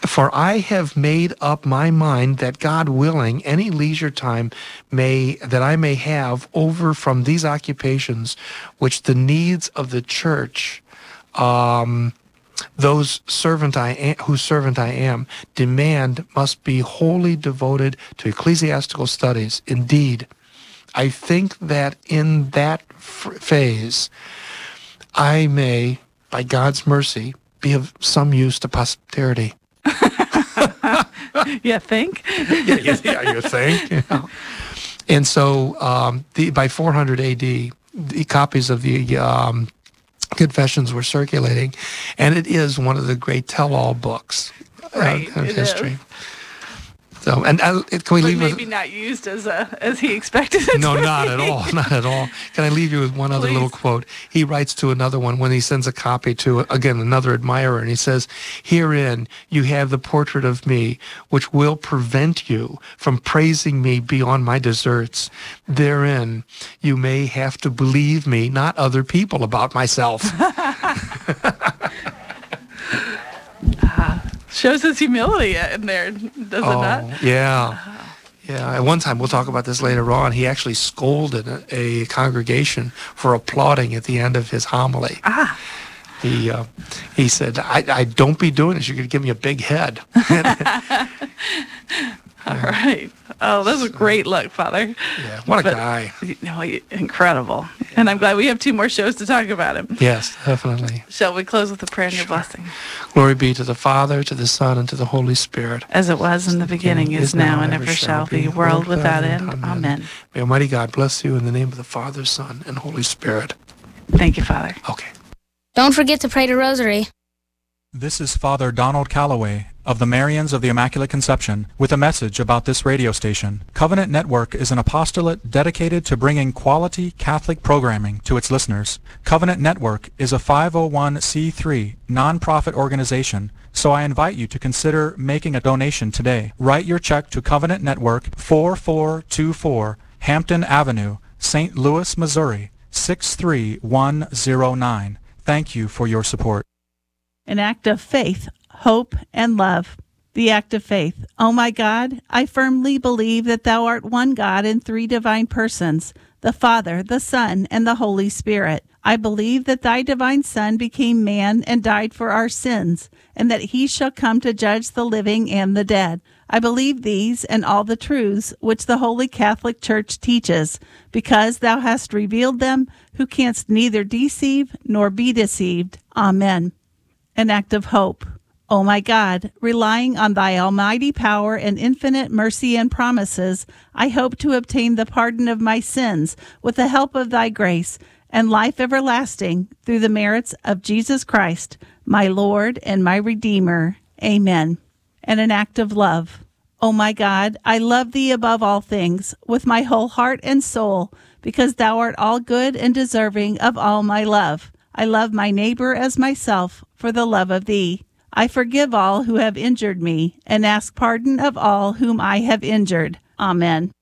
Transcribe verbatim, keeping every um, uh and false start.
For I have made up my mind that God willing, any leisure time may that I may have over from these occupations, which the needs of the church, um, those servant I am, whose servant I am, demand, must be wholly devoted to ecclesiastical studies. Indeed, I think that in that f- phase, I may, by God's mercy, be of some use to posterity. You think? yeah, yeah, yeah, you think? Yeah. And so, um, the, by four hundred A D, the copies of the um, Confessions were circulating, and it is one of the great tell-all books right, uh, of history. Is. So, and uh, can we but leave maybe with, not used as a, as he expected it no, to not be. at all, not at all. Can I leave you with one other Please. little quote? He writes to another one when he sends a copy to, again, another admirer, and he says, "Herein you have the portrait of me, which will prevent you from praising me beyond my deserts. Therein you may have to believe me, not other people, about myself." Shows his humility in there, does it oh, not? Yeah. Yeah. At one time, we'll talk about this later on, he actually scolded a, a congregation for applauding at the end of his homily. Ah. He uh, he said, I, I don't be doing this. You're going to give me a big head. All right. Oh, that's a great look, Father. Yeah, what a but, guy. You know, incredible. And I'm glad we have two more shows to talk about him. Yes, definitely. Shall we close with a prayer and your Sure. blessing? Glory be to the Father, to the Son, and to the Holy Spirit. As it was in the beginning, is now, and ever shall be, world without end. Amen. Amen. May Almighty God bless you in the name of the Father, Son, and Holy Spirit. Thank you, Father. Okay. Don't forget to pray the rosary. This is Father Donald Calloway of the Marians of the Immaculate Conception with a message about this radio station. Covenant Network is an apostolate dedicated to bringing quality Catholic programming to its listeners. Covenant Network is a five oh one c three nonprofit organization, so I invite you to consider making a donation today. Write your check to Covenant Network, four four two four Hampton Avenue, Saint Louis, Missouri, six three one zero nine. Thank you for your support. An act of faith, hope, and love. The act of faith. Oh my God, I firmly believe that thou art one God in three divine persons, the Father, the Son, and the Holy Spirit. I believe that thy divine Son became man and died for our sins, and that he shall come to judge the living and the dead. I believe these and all the truths which the Holy Catholic Church teaches, because thou hast revealed them, who canst neither deceive nor be deceived. Amen. An act of hope. O my God, relying on thy almighty power and infinite mercy and promises, I hope to obtain the pardon of my sins with the help of thy grace and life everlasting through the merits of Jesus Christ, my Lord and my Redeemer. Amen. And an act of love. O my God, I love thee above all things with my whole heart and soul, because thou art all good and deserving of all my love. I love my neighbor as myself for the love of thee. I forgive all who have injured me, and ask pardon of all whom I have injured. Amen.